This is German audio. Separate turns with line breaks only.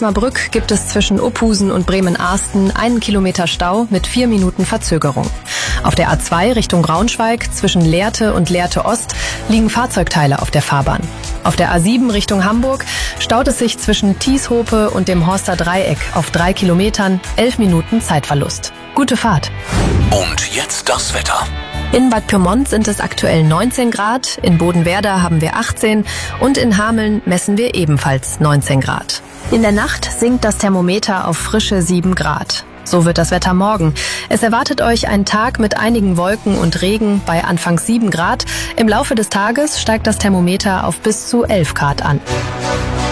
Osnabrück gibt es zwischen Uphusen und Bremen-Arsten 1 Kilometer Stau mit 4 Minuten Verzögerung. Auf der A2 Richtung Braunschweig zwischen Lehrte und Lehrte Ost liegen Fahrzeugteile auf der Fahrbahn. Auf der A7 Richtung Hamburg staut es sich zwischen Tieshope und dem Horster Dreieck auf 3 Kilometern, 11 Minuten Zeitverlust. Gute Fahrt.
Und jetzt das Wetter.
In Bad Pyrmont sind es aktuell 19 Grad, in Bodenwerder haben wir 18 und in Hameln messen wir ebenfalls 19 Grad. In der Nacht sinkt das Thermometer auf frische 7 Grad. So wird das Wetter morgen. Es erwartet euch ein Tag mit einigen Wolken und Regen bei anfangs 7 Grad. Im Laufe des Tages steigt das Thermometer auf bis zu 11 Grad an.